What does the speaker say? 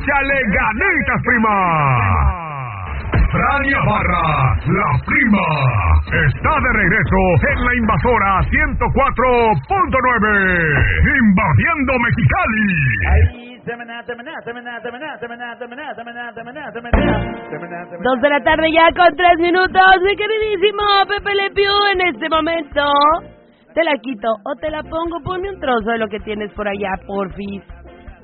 ¡Échale ganitas, prima! Frania Barra, la prima, está de regreso en la invasora 104.9, invadiendo Mexicali. Dos de la tarde ya con 3 minutos, mi queridísimo Pepe Le Pew. En este momento te la quito o te la pongo. Ponme un trozo de lo que tienes por allá, porfis.